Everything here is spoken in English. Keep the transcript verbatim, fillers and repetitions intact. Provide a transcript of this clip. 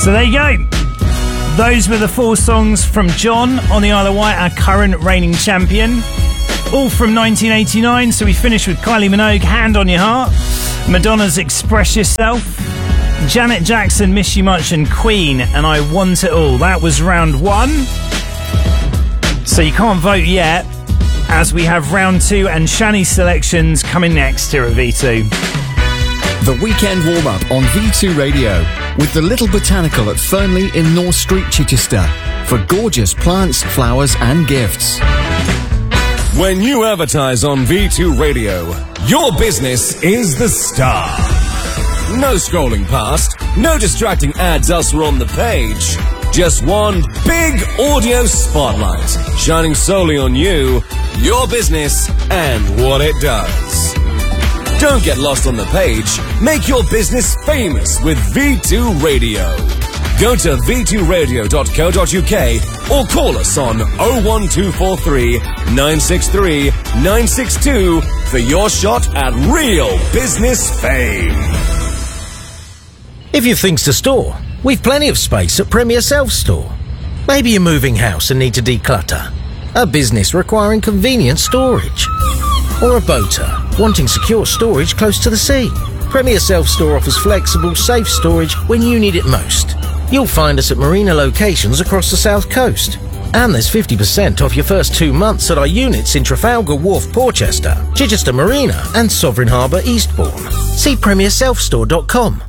So there you go. Those were the four songs from John on the Isle of Wight, our current reigning champion. All from nineteen eighty-nine, so we finished with Kylie Minogue, Hand on Your Heart, Madonna's Express Yourself, Janet Jackson, Miss You Much, and Queen, and I Want It All. That was round one. So you can't vote yet, as we have round two and Shani's selections coming next here at V two. The weekend warm-up on V two Radio with the Little Botanical at Fernley in North Street, Chichester, for gorgeous plants, flowers and gifts. When you advertise on V two Radio, your business is the star. No scrolling past, no distracting ads elsewhere on the page. Just one big audio spotlight shining solely on you, your business, and what it does. Don't get lost on the page. Make your business famous with V two Radio. Go to v two radio dot co dot uk or call us on oh one two four three, nine six three, nine six two for your shot at real business fame. If you've things to store, we've plenty of space at Premier Self Store. Maybe you're moving house and need to declutter. A business requiring convenient storage. Or a boater wanting secure storage close to the sea. Premier Self Store offers flexible, safe storage when you need it most. You'll find us at marina locations across the south coast. And there's fifty percent off your first two months at our units in Trafalgar Wharf, Porchester, Chichester Marina and Sovereign Harbour, Eastbourne. See premier self store dot com.